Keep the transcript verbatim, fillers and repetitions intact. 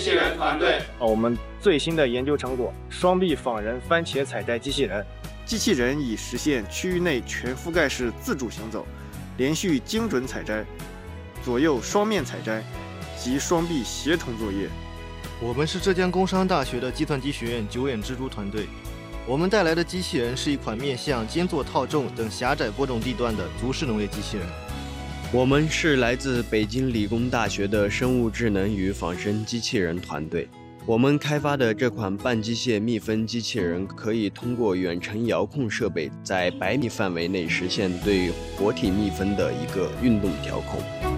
器人团队。 我们最新的研究成果：双臂仿人番茄采摘机器人。 机器人已实现区域内全覆盖式自主行走，连续精准采摘，左右双面采摘及双臂协同作业。 我们是浙江工商大学的计算机学院九眼蜘蛛团队。我们带来的机器人是一款面向间作套种等狭窄播种地段的足式农业机器人。 我们是来自北京理工大学的生物智能与仿生机器人团队。我们开发的这款半机械密封机器人可以通过远程遥控设备，在百米范围内实现对活体密封的一个运动调控。